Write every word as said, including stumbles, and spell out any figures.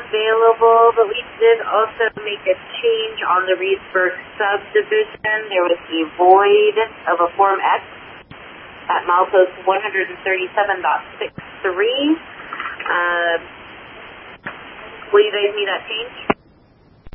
available, but we did also make a change on the Reedsburg subdivision. There was a void of a Form X at milepost one thirty-seven point six three. Uh, will you guys need that change?